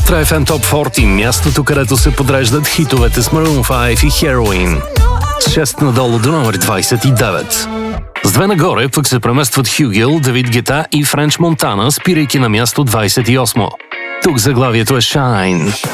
Ultra FM Top 40, мястото, където се подреждат хитовете с Maroon 5 и Heroin. С 6 надолу до номер 29. С 2 нагоре пък се преместват Хюгел, Давид Гета и Френч Монтана, спирайки на място 28. Тук заглавието е Shine.